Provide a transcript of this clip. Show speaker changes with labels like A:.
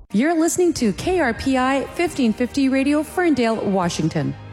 A: You're listening to KRPI 1550 Radio, Ferndale, Washington.